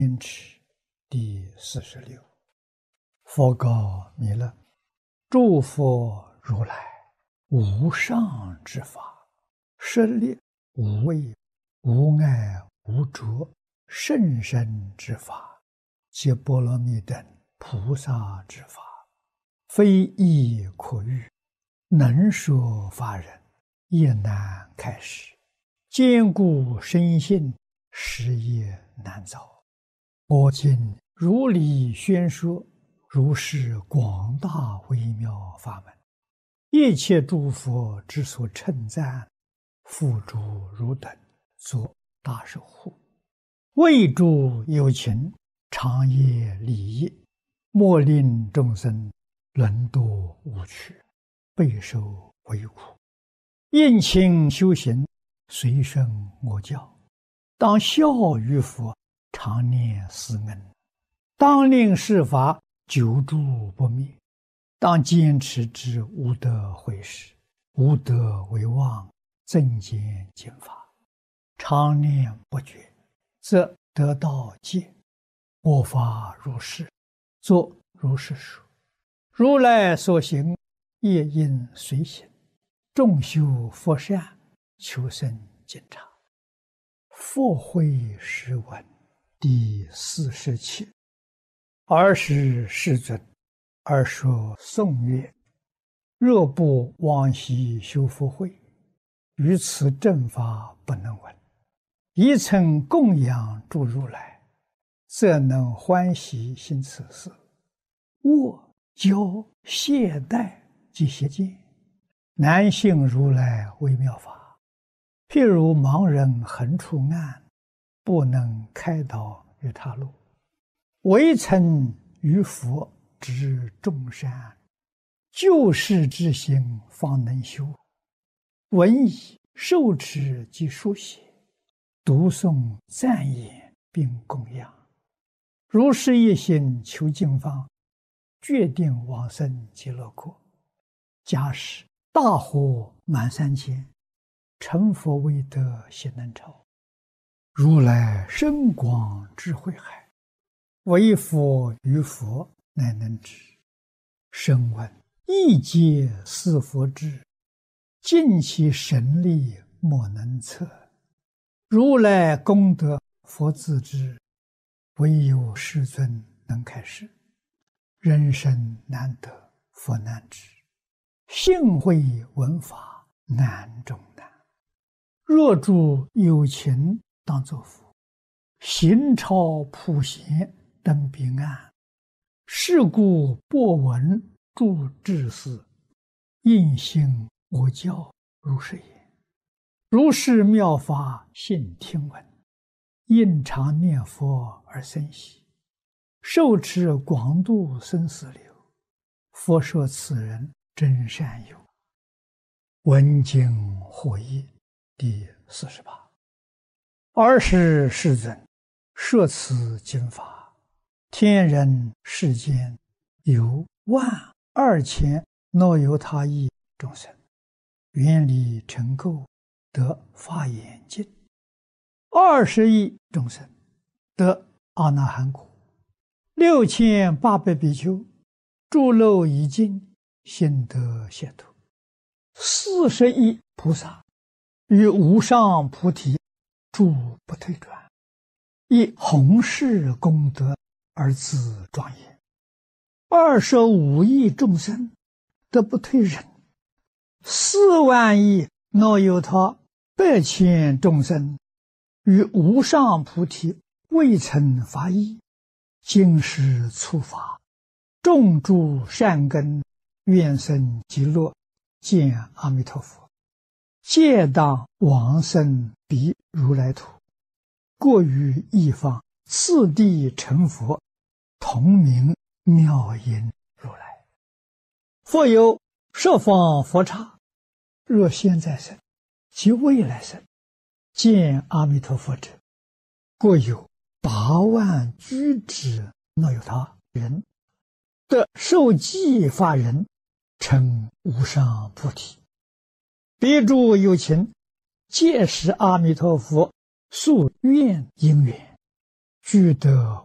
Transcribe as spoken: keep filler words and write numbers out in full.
因持第四十六。佛告弥勒：诸佛如来无上之法，舍利无畏、无碍、无着，甚深之法，皆波罗蜜等菩萨之法，非易可喻，能说法人也难开示，坚固深信，实业难遭。我今如理宣说，如是广大微妙法门，一切诸佛之所称赞，付诸汝等作大守护，为诸有情，长夜利益，莫令众生沦堕无趣，备受为苦。应勤修行，随顺我教，当效于佛，常念思恩，当令世法久住不灭，当坚持之无德毁事，无德为妄，增减减法，常念不绝，则得道戒。我法如是，作如是说。如来所行，业应随行，众修佛善，求生净察。佛慧诗文第四十七。尔时世尊，尔说颂曰：若不往昔修福慧，于此正法不能闻。一曾供养诸如来，则能欢喜行此事。握、教、懈怠及邪见，难信如来微妙法。譬如盲人横出暗，不能开导于他路。唯曾于佛知众善，救世之心方能修。闻已受持及书写，读诵赞言并供养，如是一心求净方，决定往生极乐国。假使大火满三千，成佛未得悉能超。如来深广智慧海，唯佛于佛乃能知。声闻一皆似佛智，尽其神力莫能测。如来功德佛自知，唯有世尊能开示。人生难得佛难知，幸会闻法难中难。若诸有情当作佛，行超普贤登彼岸。是故播闻诸智士，应信我教如是言。如是妙法信听闻，应常念佛而生喜，受持广度生死流。佛说此人真善友。闻经获益第四十八。尔时世尊，摄此经法，天人世间有万二千若有他亿众生，愿力成垢，得法眼净。二十亿众生得阿那含果，六千八百比丘诸漏已尽，心得解脱。四十亿菩萨于无上菩提住不退转，以弘誓功德而自庄严。二十五亿众生得不退忍，四万亿若有他百千众生于无上菩提未曾发意，今时初发，种诸善根，愿生极乐，见阿弥陀佛，皆当往生彼如来土，过于一方，次第成佛，同名妙音如来。复有十方佛刹，若现在生及未来生，见阿弥陀佛者，过有八万居之若有他人，得受记法人，成无上菩提。彼诸有情，皆是阿弥陀佛宿愿因缘， 具得